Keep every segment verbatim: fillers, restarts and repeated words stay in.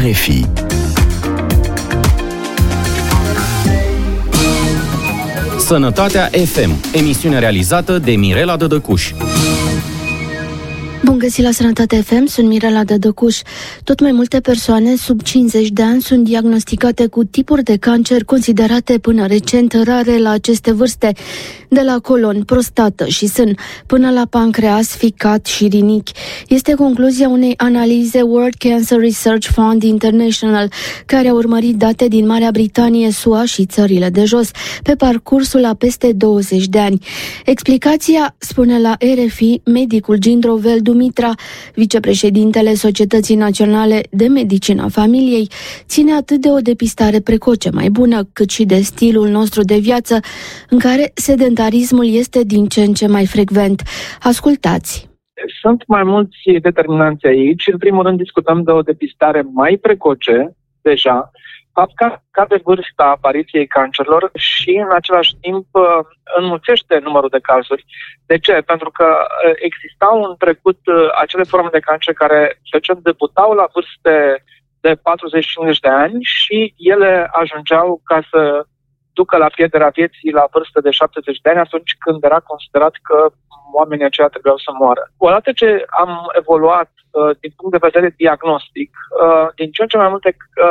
R F I. Sănătatea F M, emisiune realizată de Mirela Dădăcuș. Bun găsit la Sănătate F M, sunt Mirela Dădăcuș. Tot mai multe persoane sub cincizeci de ani sunt diagnosticate cu tipuri de cancer considerate până recent rare la aceste vârste, de la colon, prostată și sân, până la pancreas, ficat și rinichi. Este concluzia unei analize World Cancer Research Fund International, care a urmărit date din Marea Britanie, S U A și țările de jos, pe parcursul a peste douăzeci de ani. Explicația, spune la R F I medicul Gindrovel Dumitra, vicepreședintele Societății Naționale de Medicină a Familiei, ține atât de o depistare precoce mai bună, cât și de stilul nostru de viață, în care sedentarismul este din ce în ce mai frecvent. Ascultați! Sunt mai mulți determinanți aici. În primul rând discutăm de o depistare mai precoce, deja, fapt că cade vârsta apariției cancerelor și în același timp înmulțește numărul de cazuri. De ce? Pentru că existau în trecut acele forme de cancer care, să zicem, debutau la vârste de patruzeci cincizeci de ani și ele ajungeau ca să ducă la pierderea vieții la vârstă de șaptezeci de ani, atunci când era considerat că oamenii aceia trebuiau să moară. Odată ce am evoluat din punct de vedere diagnostic, din ce în ce mai multe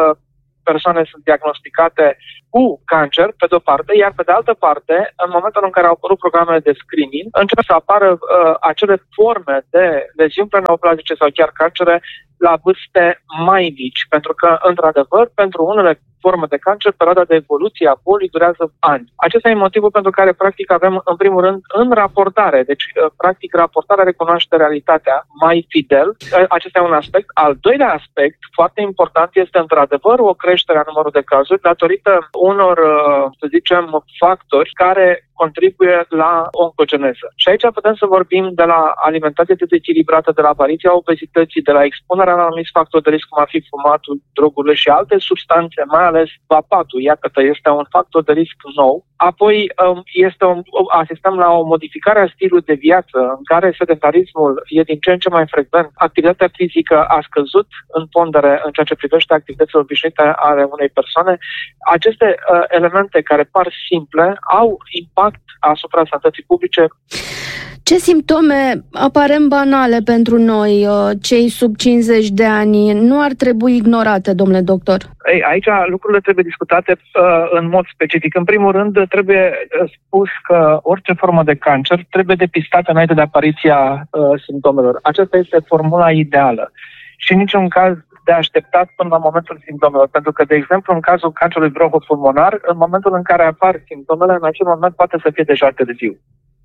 persoane sunt diagnosticate cu cancer, pe de-o parte, iar pe de altă parte, în momentul în care au apărut programele de screening, încep să apară uh, acele forme de leziuni preneoplazice sau chiar cancere la vârste mai mici, pentru că, într-adevăr, pentru unele forme de cancer, perioada de evoluție a bolii durează ani. Acesta e motivul pentru care, practic, avem, în primul rând, în raportare, deci, practic, raportarea recunoaște realitatea mai fidel. Acesta e un aspect. Al doilea aspect, foarte important, este, într-adevăr, o creștere a numărului de cazuri datorită unor, să zicem, factori care contribuie la oncogeneză. Și aici putem să vorbim de la alimentație dezechilibrată, de la apariția obezității, de la expunerea la anumiți factori de risc, cum ar fi fumatul, drogurile și alte substanțe, mai ales vapatul, iată că este un factor de risc nou. Apoi este un, asistăm la o modificare a stilului de viață în care sedentarismul e din ce în ce mai frecvent. Activitatea fizică a scăzut în pondere în ceea ce privește activitățile obișnuite ale unei persoane. Aceste uh, elemente care par simple au impact asupra sănătății publice. Ce simptome aparent banale pentru noi, cei sub cincizeci de ani, nu ar trebui ignorate, domnule doctor? Ei, aici lucrurile trebuie discutate uh, în mod specific. În primul rând, trebuie spus că orice formă de cancer trebuie depistată înainte de apariția uh, simptomelor. Aceasta este formula ideală. Și în niciun caz de așteptat până la momentul simptomelor. Pentru că, de exemplu, în cazul cancerului bronhopulmonar, în momentul în care apar simptomele, în acel moment poate să fie deja târziu.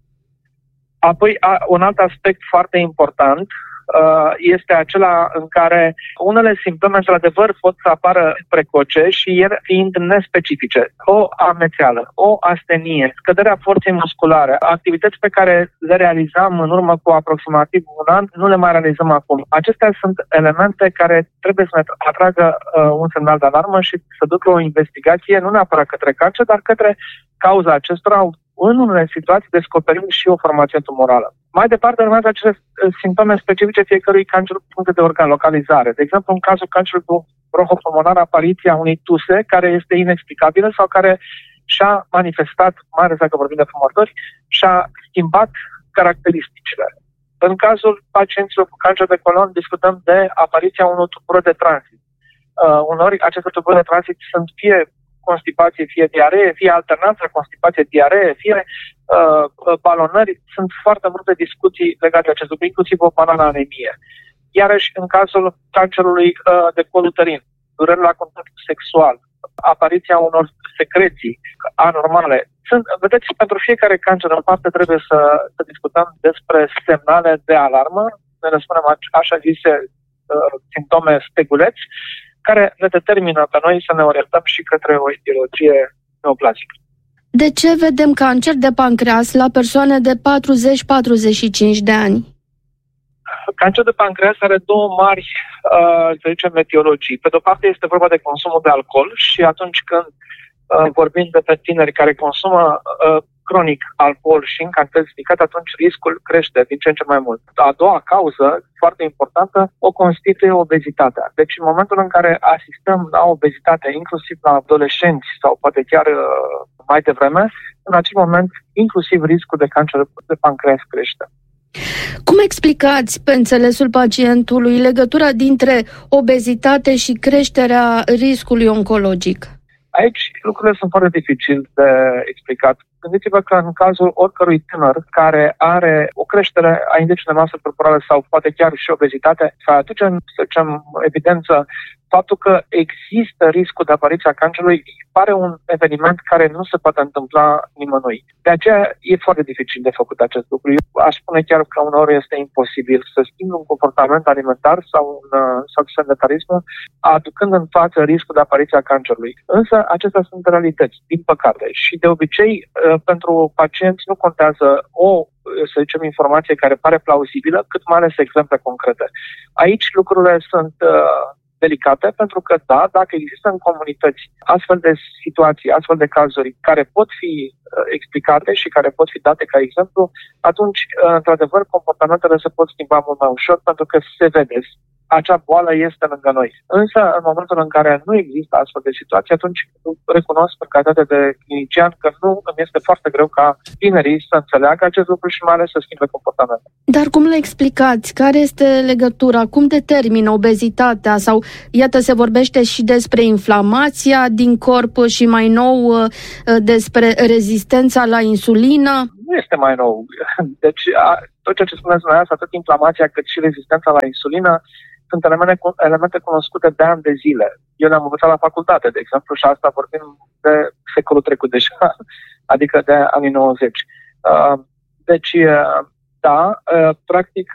Apoi, a, un alt aspect foarte important uh, este acela în care unele simptome, într-adevăr, pot să apară precoce și ele fiind nespecifice. O amețeală, o astenie, scăderea forței musculare, activități pe care le realizam în urmă cu aproximativ un an, nu le mai realizăm acum. Acestea sunt elemente care trebuie să ne atragă uh, un semnal de alarmă și să ducă o investigație, nu neapărat către cancer, dar către cauza acestora. În unele situații descoperim și o formație tumorală. Mai departe, urmează acele simptome specifice fiecărui cancer puncte de organ, localizare. De exemplu, în cazul cancerului bronhopulmonar, apariția unei tuse care este inexplicabilă sau care și-a manifestat, mai ales dacă vorbim de fumători, și-a schimbat caracteristicile. În cazul pacienților cu cancer de colon, discutăm de apariția unor tulburări de tranzit. Uh, uneori, aceste tulburări de tranzit sunt fie constipație, fie diaree, fie alternanță, constipație, diaree, fie uh, balonări. Sunt foarte multe discuții legate de acest lucru, inclusiv o banală anemie. Iarăși, în cazul cancerului uh, de col uterin, dureri la contact sexual, apariția unor secreții anormale. Sunt, vedeți, pentru fiecare cancer în parte trebuie să, să discutăm despre semnale de alarmă, ne le spunem așa zise uh, simptome steguleți, care ne determină pe noi să ne orientăm și către o etiologie neoplazică. De ce vedem cancer de pancreas la persoane de patruzeci patruzeci și cinci de ani? Cancer de pancreas are două mari, uh, să zicem, etiologii. Pe de-o parte este vorba de consumul de alcool și atunci când uh, vorbim de pe tineri care consumă uh, cronic alcool și în cantități ridicate, atunci riscul crește din ce în ce mai mult. A doua cauză, foarte importantă, o constituie obezitatea. Deci în momentul în care asistăm la obezitate, inclusiv la adolescenți sau poate chiar mai devreme, în acel moment inclusiv riscul de cancer de pancreas crește. Cum explicați, pe înțelesul pacientului, legătura dintre obezitate și creșterea riscului oncologic? Aici lucrurile sunt foarte dificil de explicat. Gândiți-vă că în cazul oricărui tânăr care are o creștere a indicului de masă corporală sau poate chiar și obezitate, să aducem, să zicem, evidență faptul că există riscul de apariția cancerului pare un eveniment care nu se poate întâmpla nimănui. De aceea e foarte dificil de făcut acest lucru. Eu aș spune chiar că uneori este imposibil să schimbi un comportament alimentar sau un sau sedentarism, aducând în față riscul de apariția cancerului. Însă acestea sunt realități, din păcate. Și de obicei, pentru pacienți nu contează o, să zicem, informație care pare plauzibilă, cât mai ales exemple concrete. Aici lucrurile sunt delicate, pentru că, da, dacă există în comunități astfel de situații, astfel de cazuri care pot fi uh, explicate și care pot fi date ca exemplu, atunci, uh, într-adevăr, comportamentele se pot schimba mult mai ușor, pentru că se vede. Acea boală este lângă noi. Însă, în momentul în care nu există astfel de situații, atunci recunosc în calitate de clinician că nu îmi este foarte greu ca tinerii să înțeleagă acest lucru și mai ales să schimbe comportamentul. Dar cum le explicați? Care este legătura? Cum determină obezitatea? Sau, iată, se vorbește și despre inflamația din corp și mai nou despre rezistența la insulină? Nu este mai nou. Deci, tot ceea ce spuneți dumneavoastră, atât inflamația cât și rezistența la insulină, sunt elemente, elemente cunoscute de ani de zile. Eu le-am învățat la facultate, de exemplu, și asta vorbim de secolul trecut deja, adică de anii nouăzeci. Deci, da, practic,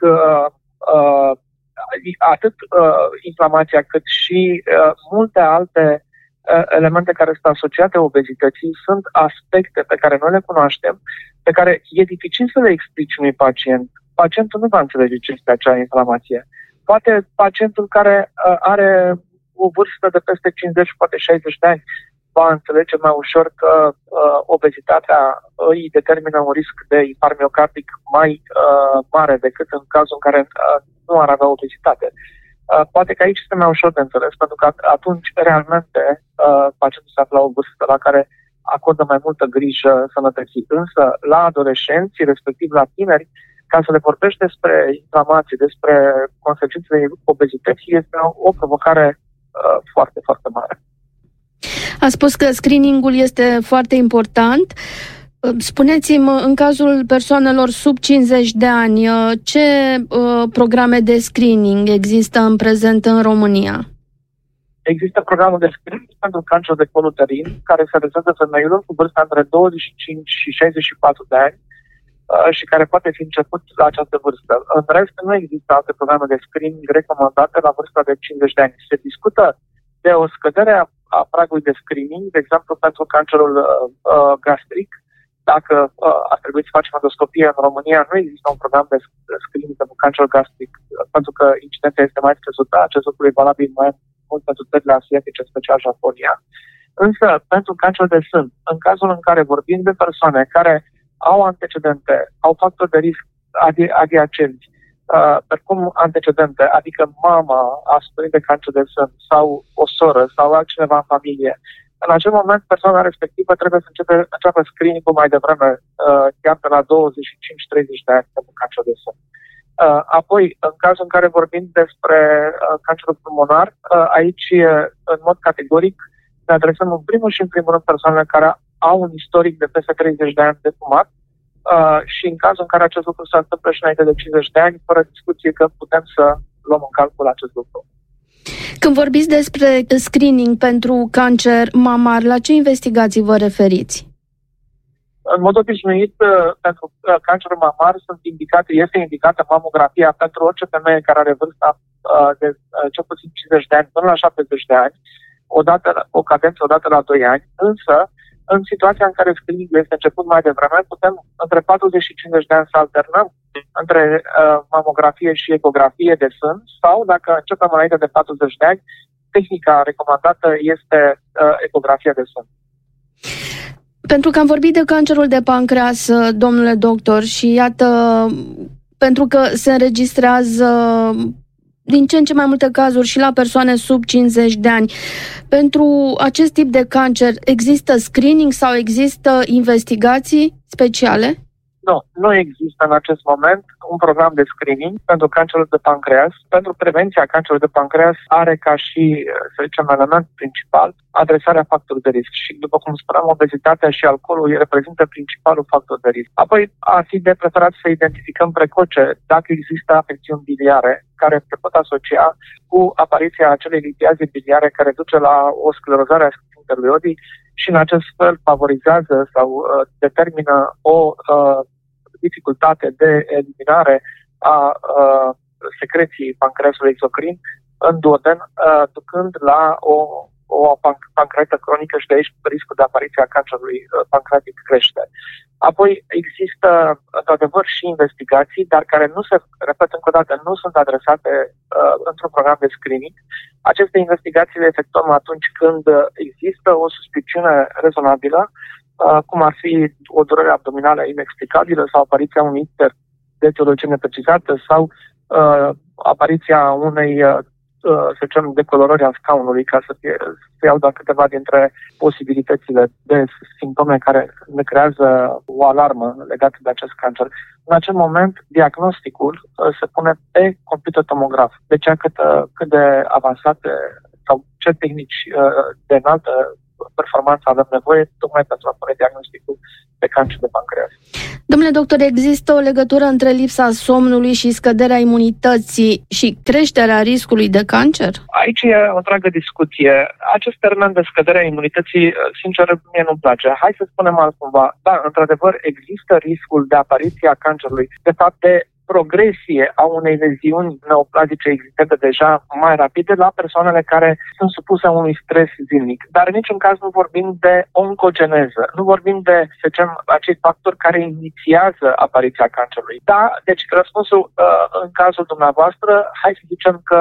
atât inflamația cât și multe alte elemente care sunt asociate obezității sunt aspecte pe care noi le cunoaștem, pe care e dificil să le explici unui pacient. Pacientul nu va înțelege ce este acea inflamație. Poate pacientul care uh, are o vârstă de peste cincizeci, poate șaizeci de ani, va înțelege mai ușor că uh, obezitatea îi determină un risc de infarct miocardic mai uh, mare decât în cazul în care uh, nu ar avea obezitate. Uh, poate că aici este mai ușor de înțeles, pentru că atunci realmente uh, pacientul se află la o vârstă la care acordă mai multă grijă sănătății. Însă la adolescenți, respectiv la tineri, ca să le vorbești despre inflamații, despre consecințele obezității, este o provocare uh, foarte, foarte mare. A spus că screening-ul este foarte important. Spuneți-mi, în cazul persoanelor sub cincizeci de ani, ce uh, programe de screening există în prezent în România? Există programul de screening pentru cancer de col uterin, care se adresează femeilor cu vârsta între douăzeci și cinci și șaizeci și patru de ani, și care poate fi început la această vârstă. În rest, nu există alte programe de screening recomandate la vârsta de cincizeci de ani. Se discută de o scădere a, a pragului de screening, de exemplu, pentru cancerul uh, gastric. Dacă uh, ar trebui să facem endoscopie în România, nu există un program de screening pentru cancerul gastric, pentru că incidența este mai scăzută. Acest lucru e valabil mai mult pentru țările asiatice, special Japonia. Însă, pentru cancer de sân, în cazul în care vorbim de persoane care au antecedente, au factori de risc adi- adiacenți, uh, precum antecedente, adică mama a suferit de cancer de sân sau o soră sau altcineva în familie. În acel moment, persoana respectivă trebuie să începe, înceapă screening-ul mai devreme, uh, chiar pe la douăzeci și cinci treizeci de ani pentru cancer de sân. Uh, apoi, în cazul în care vorbim despre uh, cancerul pulmonar, uh, aici, uh, în mod categoric, ne adresăm în primul și în primul rând persoanele care au un istoric de peste treizeci de ani de fumat uh, și în cazul în care acest lucru se întâmplă și înainte de cincizeci de ani, fără discuție că putem să luăm în calcul acest lucru. Când vorbiți despre screening pentru cancer mamar, la ce investigații vă referiți? În mod obișnuit, pentru cancerul mamar sunt indicate, este indicată mamografia pentru orice femeie care are vârsta uh, de uh, cel puțin cincizeci de ani până la șaptezeci de ani, odată, o cadență odată la doi ani, însă în situația în care screening-ul este început mai devreme, putem între patruzeci și cincizeci de ani să alternăm între uh, mamografie și ecografie de sân sau, dacă începem înainte de patruzeci de ani, tehnica recomandată este uh, ecografia de sân. Pentru că am vorbit de cancerul de pancreas, domnule doctor, și iată, pentru că se înregistrează din ce în ce mai multe cazuri și la persoane sub cincizeci de ani. Pentru acest tip de cancer există screening sau există investigații speciale? Nu, nu există în acest moment un program de screening pentru cancerul de pancreas. Pentru prevenția cancerului de pancreas are ca și, să zicem, element principal adresarea factorului de risc. Și, după cum spuneam, obezitatea și alcoolul reprezintă principalul factor de risc. Apoi, ar fi de preferat să identificăm precoce dacă există afecțiuni biliare care se pot asocia cu apariția acelei litiaze biliare care duce la o sclerozare a sfincterului odii și în acest fel favorizează sau uh, determină o uh, dificultate de eliminare a uh, secreției pancreasului exocrin în duoden, uh, ducând la o, o pancreatită cronică și de aici riscul de apariție a cancerului uh, pancreatic crește. Apoi există, într-adevăr, și investigații, dar care nu se, repet încă o dată, nu sunt adresate uh, într-un program de screening. Aceste investigații le efectuăm atunci când există o suspiciune rezonabilă, uh, cum ar fi o durere abdominală inexplicabilă sau apariția unui icter de etiologie neprecizată sau uh, apariția unei uh, să zicem, decolorări a scaunului, ca să, fie, să iau doar câteva dintre posibilitățile de simptome care ne creează o alarmă legată de acest cancer. În acel moment, diagnosticul se pune pe computer tomograf. Deci, cât, cât de avansate sau ce tehnici de înaltă performanță avem nevoie, tocmai pentru a pune diagnosticul pe cancer de pancreas. Domnule doctor, există o legătură între lipsa somnului și scăderea imunității și creșterea riscului de cancer? Aici e o întreagă discuție. Acest termen de scăderea imunității, sincer, mie nu-mi place. Hai să spunem altcumva. Da, într-adevăr, există riscul de apariție a cancerului, de fapt de progresie a unei leziuni neoplazice existente deja mai rapide la persoanele care sunt supuse unui stres zilnic. Dar în niciun caz nu vorbim de oncogeneză, nu vorbim de, să zicem, acei factori care inițiază apariția cancerului. Da, deci răspunsul în cazul dumneavoastră, hai să zicem că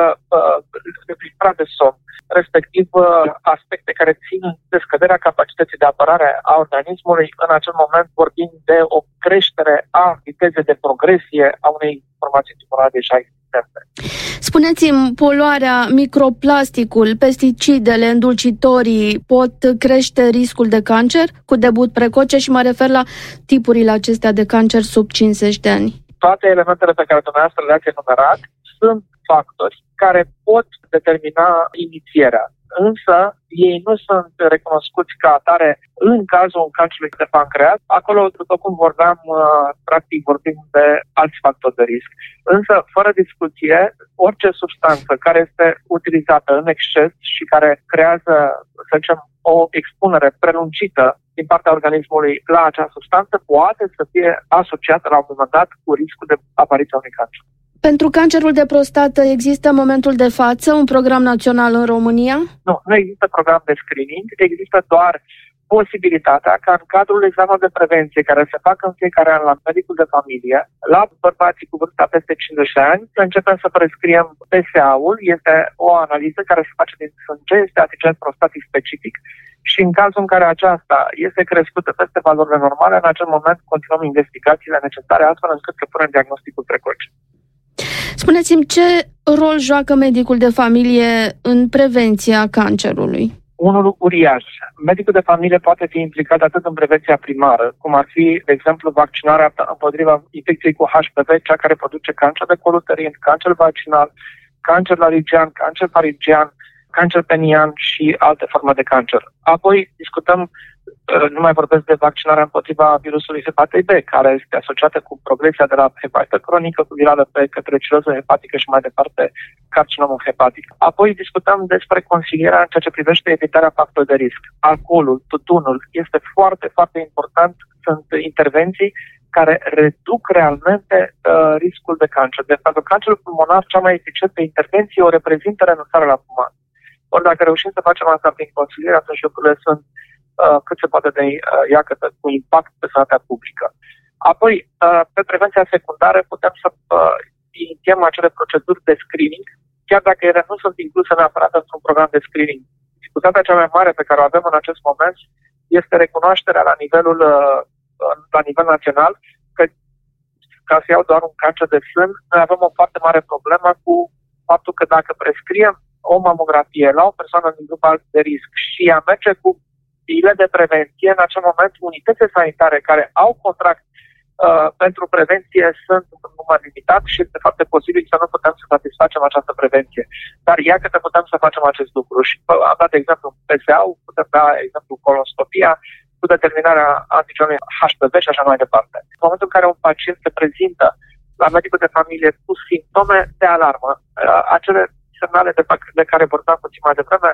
lipsa de somn, respectiv aspecte care țin de scăderea capacității de apărare a organismului, în acel moment vorbim de o creștere a vitezei de progresie a unei informații tumorale deja existente. Spuneți-mi, poluarea, microplasticul, pesticidele, îndulcitorii pot crește riscul de cancer cu debut precoce și mă refer la tipurile acestea de cancer sub cincizeci de ani? Toate elementele pe care dumneavoastră le-ați enumerat sunt factori care pot determina inițierea. Însă, ei nu sunt recunoscuți ca atare în cazul cancerului de pancreas. Acolo, după cum vorbeam, practic vorbim de alți factori de risc. Însă, fără discuție, orice substanță care este utilizată în exces și care creează, să zicem, o expunere prelungită din partea organismului la acea substanță, poate să fie asociată la un moment dat cu riscul de apariția unui cancer. Pentru cancerul de prostată există în momentul de față un program național în România? Nu, nu există program de screening, există doar posibilitatea ca în cadrul examenului de prevenție care se fac în fiecare an la medicul de familie, la bărbații cu vârsta peste cincizeci de ani, să începem să prescriem P S A-ul, este o analiză care se face din sânge, este antigen prostatic specific și în cazul în care aceasta este crescută peste valorile normale, în acel moment continuăm investigațiile necesare astfel încât să punem diagnosticul precoce. Spuneți-mi, ce rol joacă medicul de familie în prevenția cancerului? Unul uriaș. Medicul de familie poate fi implicat atât în prevenția primară, cum ar fi, de exemplu, vaccinarea împotriva infecției cu H P V, cea care produce cancer de col uterin, cancer vaginal, cancer laryngean, cancer faringean, cancer penian și alte forme de cancer. Apoi discutăm, nu mai vorbesc de vaccinarea împotriva virusului hepatei B, care este asociată cu progresia de la hepatită cronică cu virală B către ciroză hepatică și mai departe carcinomul hepatic. Apoi discutăm despre consilierea în ceea ce privește evitarea factorilor de risc. Alcoolul, tutunul este foarte, foarte important. Sunt intervenții care reduc realmente uh, riscul de cancer. Deci, pentru cancerul pulmonar, cea mai eficientă intervenție o reprezintă renunțarea la fumat. Ori dacă reușim să facem asta prin consiliere, atunci lucrurile sunt uh, cât se poate de uh, iacătă, cu impact pe sănătatea publică. Apoi, uh, pe prevenția secundară, putem să uh, inițiem acele proceduri de screening, chiar dacă ele nu sunt incluse neapărat într-un program de screening. Dificultatea cea mai mare pe care o avem în acest moment este recunoașterea la nivelul la nivel național că, ca să iau doar un cancer de sân, noi avem o foarte mare problemă cu faptul că dacă prescriem o mamografie la o persoană din grup alt de risc și ea merge cu pile de prevenție, în acel moment unitățile sanitare care au contract uh, pentru prevenție sunt în număr limitat și este foarte posibil să nu putem să satisfacem această prevenție. Dar ia că putem să facem acest lucru și am dat exemplu P S A-ul, putem da exemplu colonoscopia, cu determinarea antigenului H P V și așa mai departe. În momentul în care un pacient se prezintă la medicul de familie cu simptome de alarmă, acele semnale de, de care vorbeam puțin mai devreme,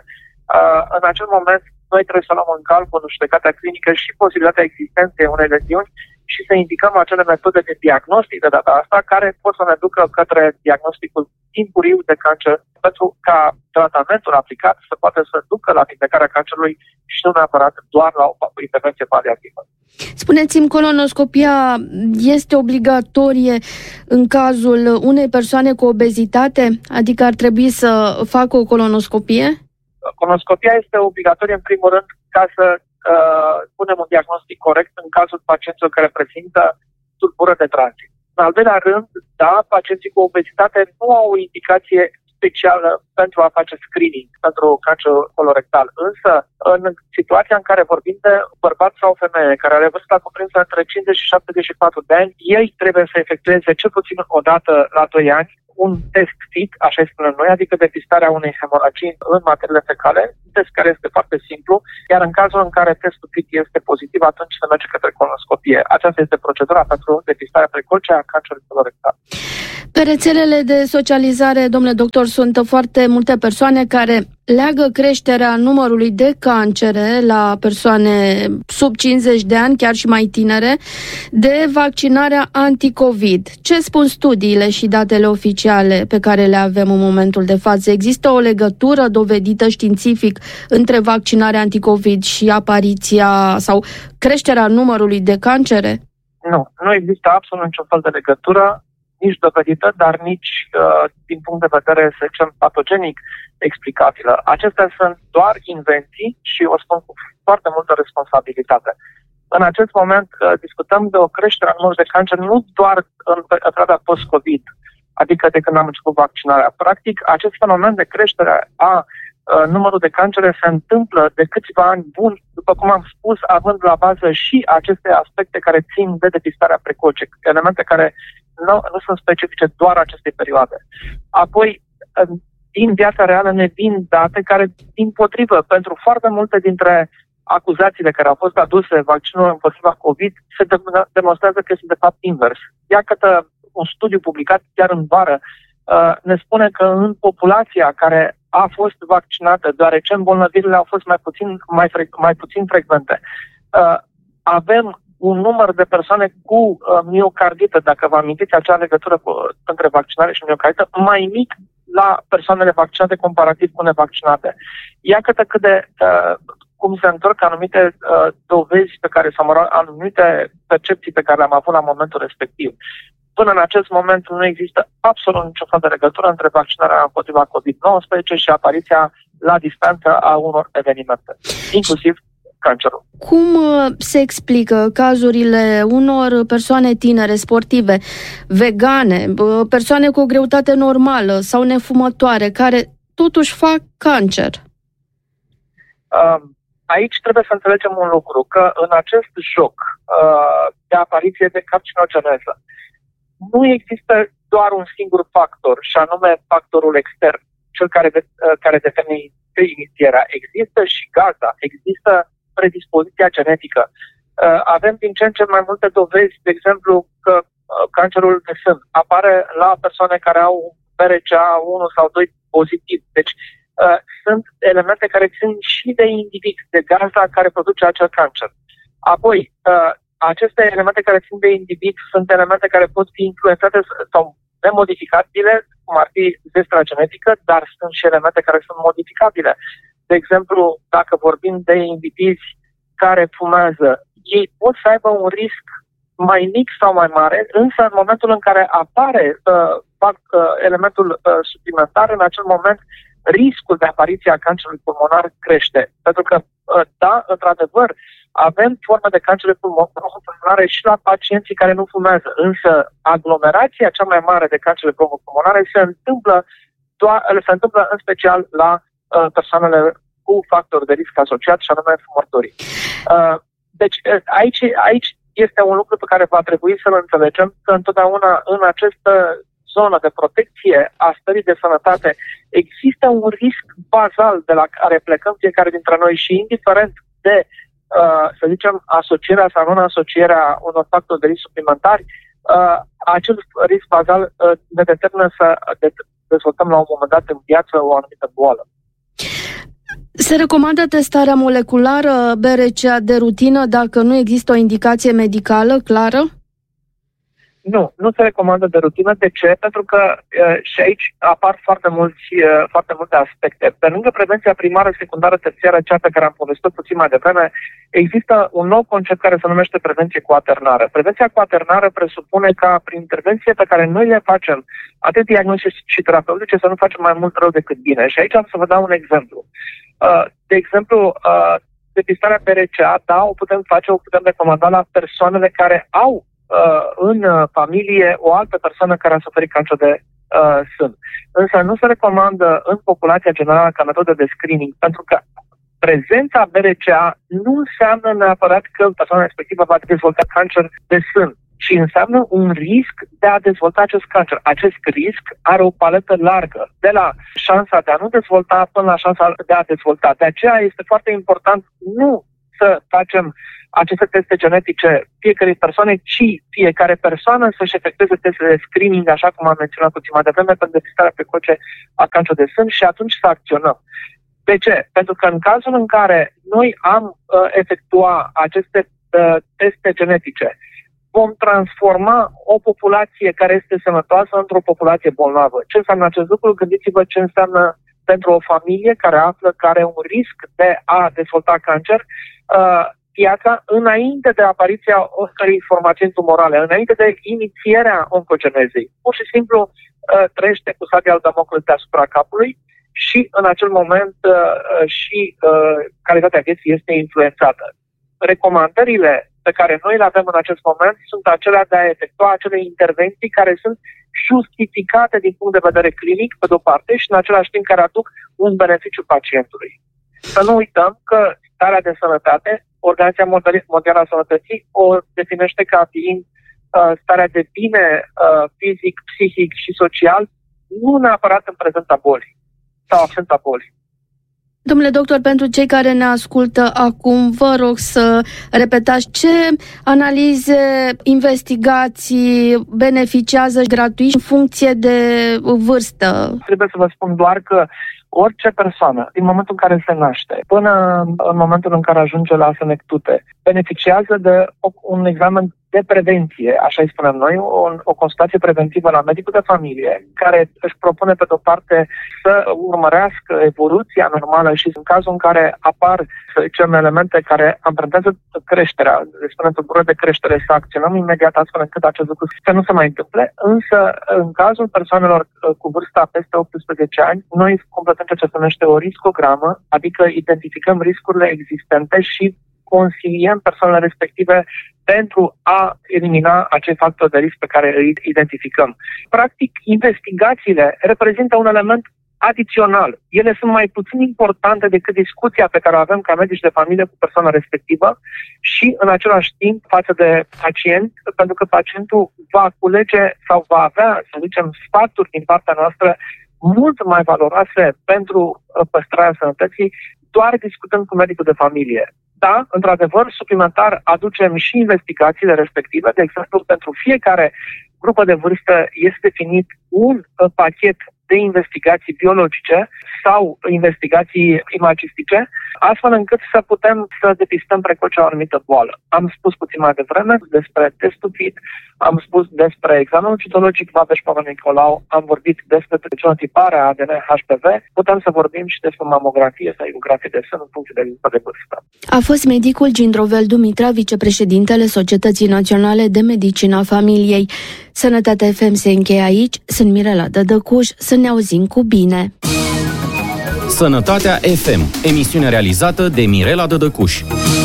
în acel moment noi trebuie să luăm în calcul în judecata clinică și posibilitatea existenței unei leziuni și să indicăm acele metode de diagnostic de data asta care pot să ne ducă către diagnosticul timpuriu de cancer pentru ca tratamentul aplicat să poată să ducă la vindecarea cancerului și nu neapărat doar la o intervenție paliativă. Spuneți-mi, colonoscopia este obligatorie în cazul unei persoane cu obezitate? Adică ar trebui să facă o colonoscopie? Colonoscopia este obligatorie în primul rând ca să uh, punem un diagnostic corect în cazul pacienților care prezintă tulbură de tranzit. În al doilea rând, da, pacienții cu obezitate nu au o indicație specială pentru a face screening pentru cancer colorectal. Însă, în situația în care vorbim de bărbat sau femeie care are vârsta cuprinsă între cincizeci și șaptezeci și patru de ani, ei trebuie să efectueze cel puțin o dată la doi ani un test fit, așa îi spunem noi, adică depistarea unei hemoragii în materiile fecale, un test care este foarte simplu, iar în cazul în care testul fit este pozitiv, atunci se merge către colonoscopie. Aceasta este procedura pentru depistarea precoce a cancerului colorectal. Pe rețelele de socializare, domnule doctor, sunt foarte multe persoane care leagă creșterea numărului de cancere la persoane sub cincizeci de ani, chiar și mai tinere, de vaccinarea anticovid. Ce spun studiile și datele oficiale pe care le avem în momentul de față? Există o legătură dovedită științific între vaccinarea anticovid și apariția sau creșterea numărului de cancere? Nu, nu există absolut niciun fel de legătură, nici dovedită, dar nici uh, din punct de vedere, să zicem, patogenic explicabilă. Acestea sunt doar invenții și o spun cu foarte multă responsabilitate. În acest moment uh, discutăm de o creștere a numărului de cancer nu doar în perioada post-COVID, adică de când am început vaccinarea. Practic, acest fenomen de creștere a uh, numărul de cancere se întâmplă de câțiva ani buni, după cum am spus, având la bază și aceste aspecte care țin de depistarea precoce, elemente care Nu, nu sunt specifice doar acestei perioade. Apoi, din viața reală ne vin date care, dimpotrivă, pentru foarte multe dintre acuzațiile care au fost aduse vaccinului împotriva COVID, se demonstrează că este de fapt invers. Iată un studiu publicat chiar în vară ne spune că în populația care a fost vaccinată, deoarece îmbolnăvirile au fost mai puțin, mai, fre, mai puțin frecvente, avem un număr de persoane cu uh, miocardită, dacă vă amintiți acea legătură cu, între vaccinare și miocardită, mai mic la persoanele vaccinate comparativ cu nevaccinate. Iată cât de uh, cum se întorc anumite uh, dovezi pe care sau anumite percepții pe care le-am avut la momentul respectiv. Până în acest moment nu există absolut niciun fel de legătură între vaccinarea împotriva covid nouăsprezece și apariția la distanță a unor evenimente, inclusiv cancerul. Cum se explică cazurile unor persoane tinere, sportive, vegane, persoane cu o greutate normală sau nefumătoare, care totuși fac cancer? Aici trebuie să înțelegem un lucru, că în acest joc de apariție de carcinogeneză nu există doar un singur factor, și anume factorul extern, cel care, de, care determină inițierea. Există și gaza, există predispoziția genetică. Uh, avem din ce în ce mai multe dovezi, de exemplu, că uh, cancerul de sân apare la persoane care au B R C A unu sau doi pozitiv. Deci uh, sunt elemente care țin și de individ, de gaza care produce acel cancer. Apoi, uh, aceste elemente care țin de individ sunt elemente care pot fi influențate sau nemodificabile, cum ar fi zestrea genetică, dar sunt și elemente care sunt modificabile. De exemplu, dacă vorbim de indivizi care fumează, ei pot să aibă un risc mai mic sau mai mare, însă în momentul în care apare uh, fac, uh, elementul uh, suplimentar, în acel moment riscul de apariție a cancerului pulmonar crește. Pentru că, uh, da, într-adevăr, Avem forme de cancer de bronhopulmonare și la pacienții care nu fumează, însă aglomerația cea mai mare de cancer de bronhopulmonare se întâmplă, doar, se întâmplă în special la uh, persoanele cu factori de risc asociat, și anume fumătorii. Uh, deci aici, aici este un lucru pe care va trebui să-l înțelegem, că întotdeauna în această zonă de protecție a stării de sănătate există un risc bazal de la care plecăm fiecare dintre noi și indiferent de, uh, să zicem, asocierea sau non-asocierea unor factori de risc suplimentari, uh, acel risc bazal uh, ne determină să dezvoltăm la un moment dat în viață o anumită boală. Se recomandă testarea moleculară B R C A de rutină dacă nu există o indicație medicală clară? Nu, nu se recomandă de rutină. De ce? Pentru că uh, și aici apar foarte, mulți, uh, foarte multe aspecte. Pe lângă prevenția primară, secundară, terțiară, cea pe care am povestit puțin mai devreme, există un nou concept care se numește prevenție coaternară. Prevenția coaternară presupune ca prin intervenție pe care noi le facem, atât diagnostice și terapeutice, să nu facem mai mult rău decât bine. Și aici am să vă dau un exemplu. Uh, de exemplu, uh, depistarea B R C A, da, o putem face, o putem recomanda la persoanele care au în familie o altă persoană care a suferit cancer de uh, sân. Însă nu se recomandă în populația generală ca metodă de screening, pentru că prezența B R C A nu înseamnă neapărat că persoana respectivă va dezvolta cancer de sân, ci înseamnă un risc de a dezvolta acest cancer. Acest risc are o paletă largă, de la șansa de a nu dezvolta până la șansa de a dezvolta. De aceea este foarte important nu să facem aceste teste genetice fiecare persoane, ci fiecare persoană să-și efectueze teste de screening, așa cum am menționat puțin mai devreme, pentru depistarea precoce a cancerului de sân și atunci să acționăm. De ce? Pentru că în cazul în care noi am uh, efectua aceste uh, teste genetice, vom transforma o populație care este sănătoasă într-o populație bolnavă. Ce înseamnă acest lucru? Gândiți-vă ce înseamnă pentru o familie care află că are un risc de a dezvolta cancer, uh, viața înainte de apariția oricărei informații tumorale, înainte de inițierea oncogenezei. Pur și simplu uh, trăiește cu sabia al Damocles deasupra capului și în acel moment uh, și uh, calitatea vieții este influențată. Recomandările pe care noi le avem în acest moment sunt acelea de a efectua acele intervenții care sunt justificate din punct de vedere clinic, pe de-o parte, și în același timp care aduc un beneficiu pacientului. Să nu uităm că starea de sănătate, Organizația Mondială a Sănătății o definește ca fiind uh, starea de bine uh, fizic, psihic și social, nu neapărat în prezența bolii sau absența bolii. Domnule doctor, pentru cei care ne ascultă acum, vă rog să repetați ce analize, investigații beneficiază gratuit în funcție de vârstă. Trebuie să vă spun doar că orice persoană, din momentul în care se naște, până în momentul în care ajunge la senectute, beneficiază de un examen de prevenție, așa îi spunem noi, o, o consultație preventivă la medicul de familie, care își propune pe de-o parte să urmărească evoluția normală și în cazul în care apar, să zicem, elemente care amprentează creșterea, le spunem tulburări de creștere, să acționăm imediat astfel încât acest lucru să nu se mai întâmple, însă în cazul persoanelor cu vârsta peste optsprezece ani, noi completăm ceea ce se numește o riscogramă, adică identificăm riscurile existente și consiliem persoanele respective pentru a elimina acei factori de risc pe care îi identificăm. Practic, investigațiile reprezintă un element adițional. Ele sunt mai puțin importante decât discuția pe care o avem ca medici de familie cu persoana respectivă și, în același timp, față de pacient, pentru că pacientul va culege sau va avea, să zicem, sfaturi din partea noastră mult mai valoroase pentru păstrarea sănătății, doar discutând cu medicul de familie. Da, într-adevăr, suplimentar aducem și investigațiile respective. De exemplu, pentru fiecare grupă de vârstă este definit un pachet de investigații biologice sau investigații imagistice, astfel încât să putem să depistăm precoce o anumită boală. Am spus puțin mai devreme despre testul P I T, am spus despre examenul citologic Vabeș-Papa-Nicolau, am vorbit despre genotiparea A D N H P V, putem să vorbim și despre mamografie sau ecografie de sân în funcție de grupă de vârstă. A fost medicul Gindrovel Dumitra, vicepreședintele Societății Naționale de Medicină a Familiei. Sănătatea F M se încheie aici. Sunt Mirela Dădăcuș. Să ne auzim cu bine. Sănătatea F M, emisiune realizată de Mirela Dădăcuș.